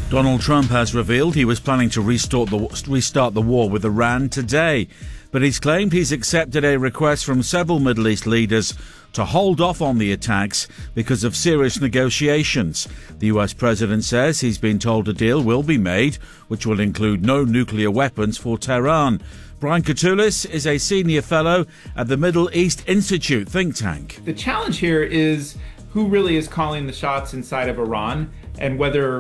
Donald Trump has revealed he was planning to restart the war with Iran today, but he's claimed he's accepted a request from several Middle East leaders to hold off on the attacks because of serious negotiations. The US president says he's been told a deal will be made, which will include no nuclear weapons for Tehran. Brian Katulis is a senior fellow at the Middle East Institute think tank. The challenge here is who really is calling the shots inside of Iran, and whether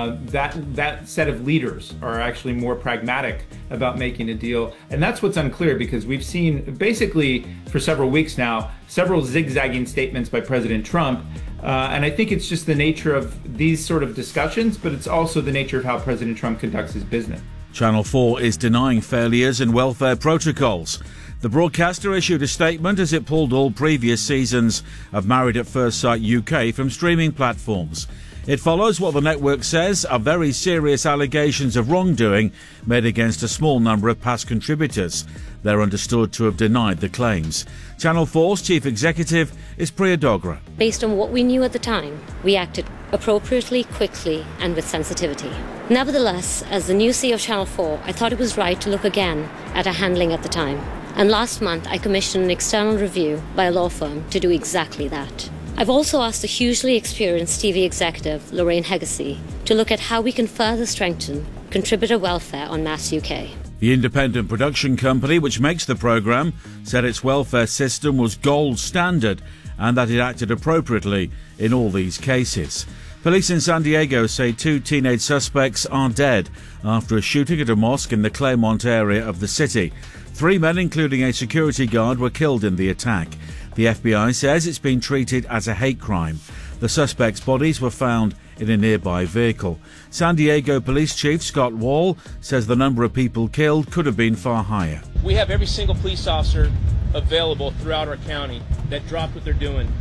that set of leaders are actually more pragmatic about making a deal. And that's what's unclear, because we've seen basically for several weeks now, several zigzagging statements by President Trump. And I think it's just the nature of these sort of discussions, but it's also the nature of how President Trump conducts his business. Channel 4 is denying failures in welfare protocols. The broadcaster issued a statement as it pulled all previous seasons of Married at First Sight UK from streaming platforms. It follows what the network says are very serious allegations of wrongdoing made against a small number of past contributors. They're understood to have denied the claims. Channel 4's chief executive is Priya Dogra. Based on what we knew at the time, we acted appropriately, quickly and with sensitivity. Nevertheless, as the new CEO of Channel 4, I thought it was right to look again at our handling at the time. And last month, I commissioned an external review by a law firm to do exactly that. I've also asked the hugely experienced TV executive, Lorraine Hegasey, to look at how we can further strengthen contributor welfare on Mass UK. The independent production company which makes the programme said its welfare system was gold standard and that it acted appropriately in all these cases. Police in San Diego say 2 teenage suspects are dead after a shooting at a mosque in the Claremont area of the city. 3 men, including a security guard, were killed in the attack. The FBI says it's been treated as a hate crime. The suspects' bodies were found in a nearby vehicle. San Diego Police Chief Scott Wall says the number of people killed could have been far higher. We have every single police officer available throughout our county that dropped what they're doing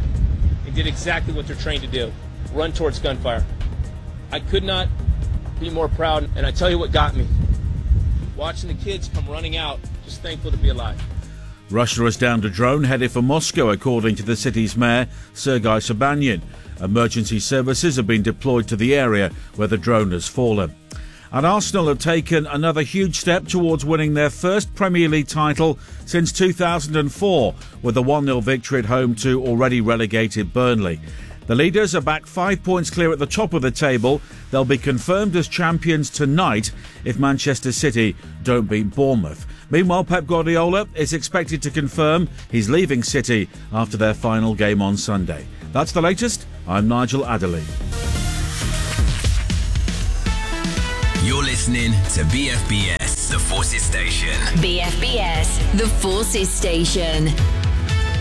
and did exactly what they're trained to do, run towards gunfire. I could not be more proud, and I tell you what got me. Watching the kids come running out, just thankful to be alive. Russia has downed a drone headed for Moscow, according to the city's mayor, Sergei Sobyanin. Emergency services have been deployed to the area where the drone has fallen. And Arsenal have taken another huge step towards winning their first Premier League title since 2004, with a 1-0 victory at home to already relegated Burnley. The leaders are back 5 points clear at the top of the table. They'll be confirmed as champions tonight if Manchester City don't beat Bournemouth. Meanwhile, Pep Guardiola is expected to confirm he's leaving City after their final game on Sunday. That's the latest. I'm Nigel Adderley. You're listening to BFBS, The Forces Station. BFBS, The Forces Station.